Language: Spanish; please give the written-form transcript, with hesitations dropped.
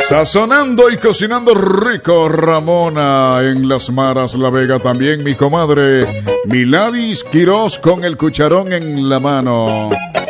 Sazonando y cocinando rico, Ramona en Las Maras, La Vega. También mi comadre Miladis Quirós con el cucharón en la mano.